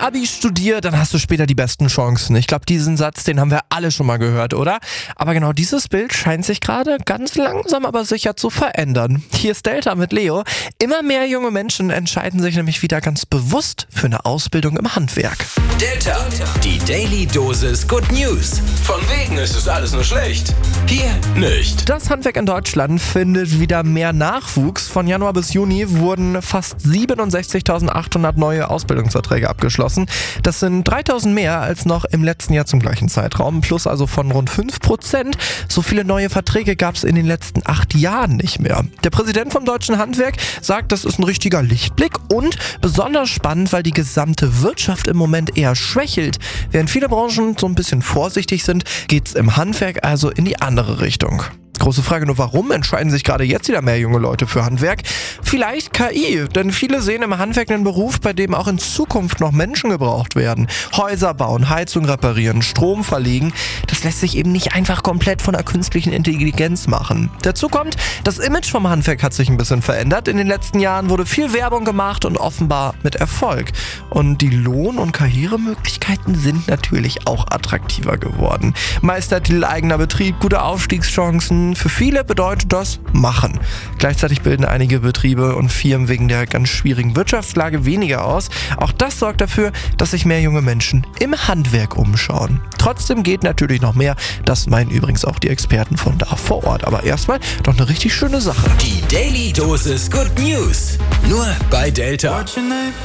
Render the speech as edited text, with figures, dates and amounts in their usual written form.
Abi studier, dann hast du später die besten Chancen. Ich glaube, diesen Satz, den haben wir alle schon mal gehört, oder? Aber genau dieses Bild scheint sich gerade ganz langsam aber sicher zu verändern. Hier ist Delta mit Leo. Immer mehr junge Menschen entscheiden sich nämlich wieder ganz bewusst für eine Ausbildung im Handwerk. Delta, die Daily Dosis Good News. Von wegen ist es alles nur schlecht. Hier nicht. Das Handwerk in Deutschland findet wieder mehr Nachwuchs. Von Januar bis Juni wurden fast 67.800 neue Ausbildungsverträge abgeschlossen. Das sind 3.000 mehr als noch im letzten Jahr zum gleichen Zeitraum. Plus also von rund 5%. So viele neue Verträge gab es in den letzten 8 Jahren nicht mehr. Der Präsident vom Deutschen Handwerk sagt, das ist ein richtiger Lichtblick und besonders spannend, weil die gesamte Wirtschaft im Moment eher schwächelt. Während viele Branchen so ein bisschen vorsichtig sind, geht's im Handwerk also in die andere Richtung. Große Frage nur, warum entscheiden sich gerade jetzt wieder mehr junge Leute für Handwerk? Vielleicht KI, denn viele sehen im Handwerk einen Beruf, bei dem auch in Zukunft noch Menschen gebraucht werden. Häuser bauen, Heizung reparieren, Strom verlegen, das lässt sich eben nicht einfach komplett von der künstlichen Intelligenz machen. Dazu kommt, das Image vom Handwerk hat sich ein bisschen verändert. In den letzten Jahren wurde viel Werbung gemacht und offenbar mit Erfolg. Und die Lohn- und Karrieremöglichkeiten sind natürlich auch attraktiver geworden. Meistertitel, eigener Betrieb, gute Aufstiegschancen. Für viele bedeutet das machen. Gleichzeitig bilden einige Betriebe und Firmen wegen der ganz schwierigen Wirtschaftslage weniger aus. Auch das sorgt dafür, dass sich mehr junge Menschen im Handwerk umschauen. Trotzdem geht natürlich noch mehr. Das meinen übrigens auch die Experten von da vor Ort. Aber erstmal doch eine richtig schöne Sache. Die Daily Dosis Good News. Nur bei Delta.